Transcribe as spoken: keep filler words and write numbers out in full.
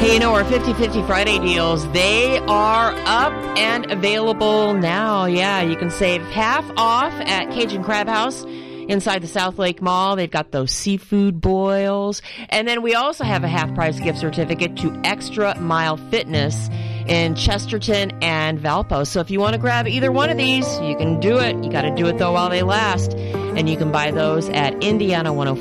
Hey, you know, our fifty fifty Friday deals, they are up and available now. Yeah, you can save half off at Cajun Crab House inside the South Lake Mall. They've got those seafood boils. And then we also have a half-price gift certificate to Extra Mile Fitness in Chesterton and Valpo. So if you want to grab either one of these, you can do it. You got to do it, though, while they last. And you can buy those at Indiana one oh